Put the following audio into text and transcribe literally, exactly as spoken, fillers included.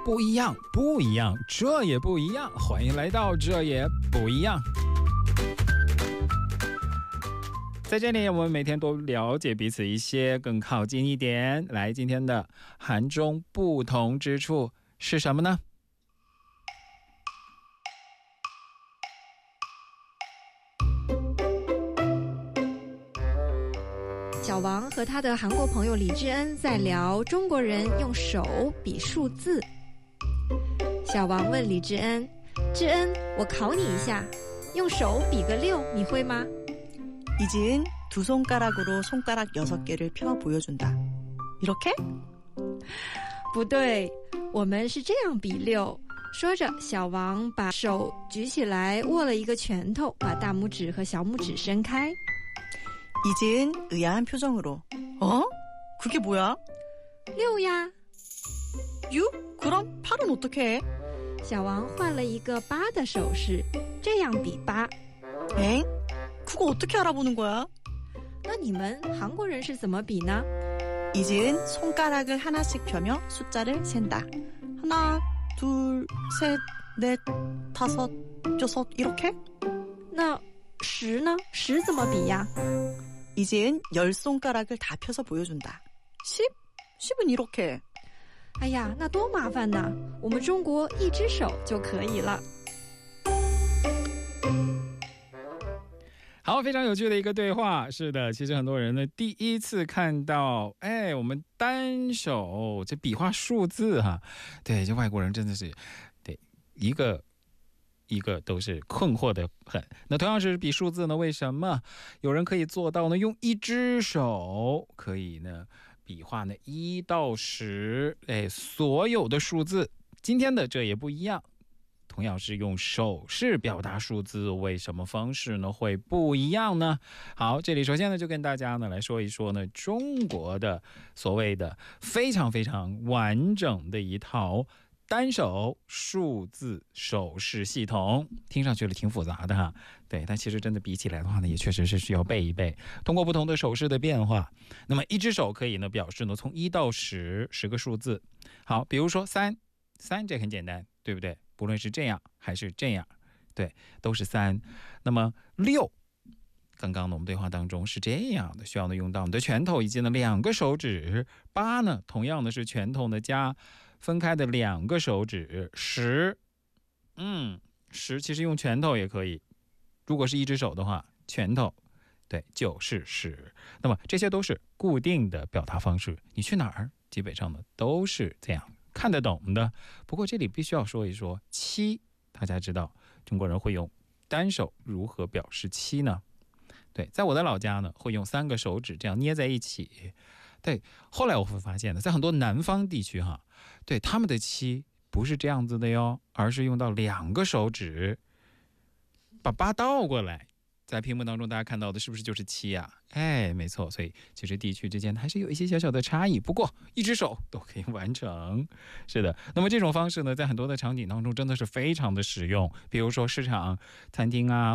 不一样，不一样，这也不一样。欢迎来到这也不一样。在这里，我们每天都了解彼此一些，更靠近一点。来，今天的韩中不同之处是什么呢？ 小王和他的韩国朋友李智恩在聊中国人用手比数字。小王问李智恩：“智恩，我考你一下，用手比个六，你会吗？” 이지은 두 손가락으로 손가락 여섯 개를 펴 보여준다. 이렇게? 不对，我们是这样比六。说着，小王把手举起来，握了一个拳头，把大拇指和小拇指伸开。 이지은 의아한 표정으로 어? 그게 뭐야? 六呀。 육? 그럼 팔은 어떻게 해? 小王换了一个八的手势，这样比八。 엥? 그거 어떻게 알아보는 거야? 那你们韩国人是怎么比呢？ 이지은 손가락을 하나씩 펴며 숫자를 센다. 하나, 둘, 셋, 넷, 다섯, 여섯 이렇게? 那十呢？十怎么比呀？ 이지은 열 손가락을 다 펴서 보여준다. 십? 십은 이렇게. 哎呀，那多麻烦呐！我们中国一只手就可以了。 好，非常有趣的一个对话。是的，其实很多人呢第一次看到，哎，我们单手这比划数字哈，对，这外国人真的是，对，一个一个都是困惑的很。那同样是比数字呢，为什么有人可以做到呢？用一只手可以呢比划呢一到十，哎，所有的数字。今天的这也不一样。同样是用手势表达数字，为什么方式呢会不一样呢？好，这里首先呢就跟大家呢来说一说呢中国的所谓的非常非常完整的一套单手数字手势系统，听上去了挺复杂的哈，对，但其实真的比起来的话呢，也确实是需要背一背。通过不同的手势的变化，那么一只手可以呢表示呢从一到十十个数字。好，比如说三，三这很简单，对不对？不论是这样还是这样，对，都是三。那么六，刚刚呢我们对话当中是这样的，需要呢用到你的拳头以及呢两个手指。八呢，同样的是拳头呢加分开的两个手指。十，嗯，十其实用拳头也可以，如果是一只手的话，拳头，对，就是十。那么这些都是固定的表达方式，你去哪儿基本上呢都是这样看得懂的。不过这里必须要说一说七，大家知道中国人会用单手如何表示七呢？对，在我的老家呢会用三个手指这样捏在一起。对，后来我会发现呢，在很多南方地区哈，对，他们的七不是这样子的哟，而是用到两个手指把八倒过来。在屏幕当中大家看到的是不是就是七啊？哎，没错，所以其实地区之间还是有一些小小的差异，不过一只手都可以完成。是的，那么这种方式呢在很多的场景当中真的是非常的实用，比如说市场、餐厅啊，